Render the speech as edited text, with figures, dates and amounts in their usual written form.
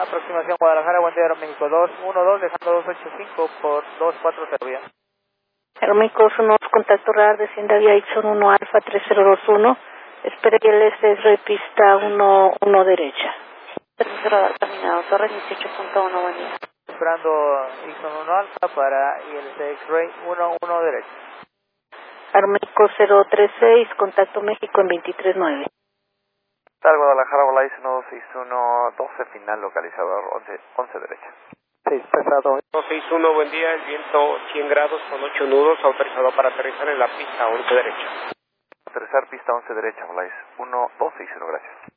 Aproximación Guadalajara, buen día, Aeroméxico 212, dejando 285 por 24 bien. Aeroméxico 1, contacto radar, desciende vía Ixon 1 Alfa 3021, espere que el este es pista 1 derecha. Servicio radar terminado, torre 18.1, buen día. Esperando Ixon 1 Alfa para ILC X-Ray 11 derecha. Aeroméxico 036, contacto México en 239. Tal Guadalajara, Volaris 126112, final localizador 11 derecha. 6 pesado. 261, buen día, el viento 100 grados con 8 nudos, autorizado para aterrizar en la pista 11 derecha. Aterrizar pista 11 derecha, Volaris 1261, gracias.